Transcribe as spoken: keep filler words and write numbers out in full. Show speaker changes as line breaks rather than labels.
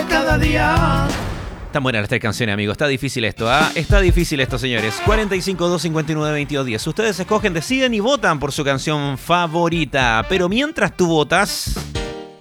de cada día.
Están buenas las tres canciones, amigos. Está difícil esto, ¿ah? ¿eh? Está difícil esto, señores. cuarenta y cinco, doscientos cincuenta y nueve, veintidós diez. Ustedes escogen, deciden y votan por su canción favorita. Pero mientras tú votas,